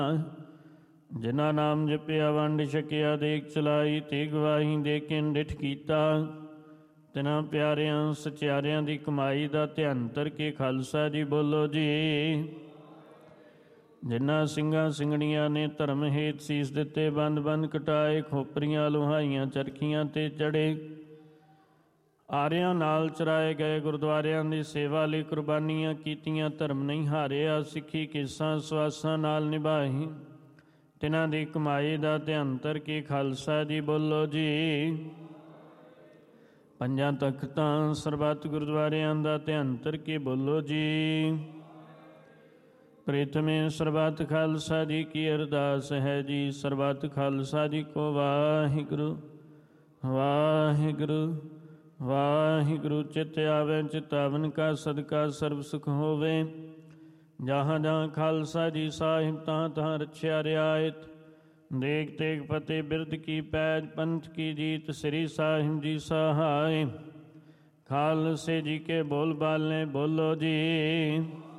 ਜਿਨ੍ਹਾਂ ਨਾਮ ਜਪਿਆ ਵੰਡ ਛਕਿਆ ਦੇਖ ਚਲਾਈ, ਤੇ ਗਵਾਹੀ ਦੇ ਕੇ ਡਿਠ ਕੀਤਾ। ਤਿਨਾਂ ਪਿਆਰਿਆਂ ਸਚਿਆਰਿਆਂ ਦੀ ਕਮਾਈ ਦਾ ਧਿਆਨ ਧਰ ਕੇ ਖਾਲਸਾ ਜੀ ਬੋਲੋ ਜੀ। ਜਿਨ੍ਹਾਂ ਸਿੰਘਾਂ ਸਿੰਘਣੀਆਂ ਨੇ ਧਰਮ ਹੇਤ ਸੀਸ ਦਿੱਤੇ, ਬੰਦ ਬੰਦ ਕਟਾਏ, ਖੋਪਰੀਆਂ ਲੁਹਾਈਆਂ ਚਰਖੀਆਂ ਤੇ ਚੜੇ, ਆਰਿਆਂ ਨਾਲ ਚਰਾਏ ਗਏ, ਗੁਰਦੁਆਰਿਆਂ ਦੀ ਸੇਵਾ ਲਈ ਕੁਰਬਾਨੀਆਂ ਕੀਤੀਆਂ, ਧਰਮ ਨਹੀਂ ਹਾਰਿਆ, ਸਿੱਖੀ ਕੇਸਾਂ ਸਵਾਸਾਂ ਨਾਲ ਨਿਭਾਈ, ਤਿਨਾਂ ਦੀ ਕਮਾਈ ਦਾ ਧਿਆਨ ਧਰ ਕੇ ਖਾਲਸਾ ਜੀ ਬੋਲੋ ਜੀ। ਪੰਜਾਂ ਤਖਤਾਂ ਸਰਬੱਤ ਗੁਰਦੁਆਰਿਆਂ ਦਾ ਧਿਆਨ ਧਰ ਕੇ ਬੋਲੋ ਜੀ। ਪ੍ਰਥਮੇ ਸਰਬੱਤ ਖਾਲਸਾ ਜੀ ਕੀ ਅਰਦਾਸ ਹੈ ਜੀ। ਸਰਬੱਤ ਖਾਲਸਾ ਜੀ ਕੋ ਵਾਹਿਗੁਰੂ ਵਾਹਿਗੁਰੂ ਵਾਹਿਗੁਰੂ। ਚਿਤ ਆਵੈ ਚਿਤਾਵਨ ਕਾ ਸਦਕਾ ਸਰਬ ਸੁਖ ਹੋਵੇ। ਜਹਾਂ ਜਹਾਂ ਖਾਲਸਾ ਜੀ ਸਾਹਿਬ, ਤਹਾਂ ਤਹਾਂ ਰਛਿਆ ਰਿਆਇਤ। ਦੇਖ ਤੇਗ ਫਤਿਹ ਬਿਰਧ ਕੀ ਪੈਜ, ਪੰਥ ਕੀ ਜੀਤ, ਸ੍ਰੀ ਸਾਹਿਬ ਜੀ ਸਹਾਇ। ਖਾਲਸੇ ਜੀ ਕੇ ਬੋਲ ਬਾਲੇ ਬੋਲੋ ਜੀ।